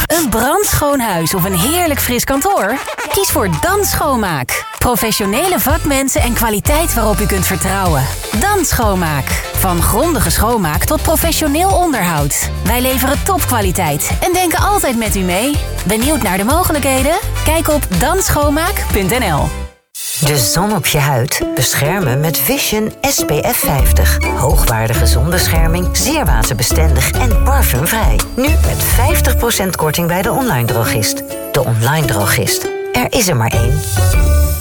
Een brandschoon huis of een heerlijk fris kantoor? Kies voor Dan Schoonmaak. Professionele vakmensen en kwaliteit waarop u kunt vertrouwen. Dan Schoonmaak. Van grondige schoonmaak tot professioneel onderhoud. Wij leveren topkwaliteit en denken altijd met u mee. Benieuwd naar de mogelijkheden? Kijk op danschoonmaak.nl. De zon op je huid beschermen met Vision SPF 50. Hoogwaardige zonbescherming, zeer waterbestendig en parfumvrij. Nu met 50% korting bij de online drogist. De online drogist. Er is er maar één.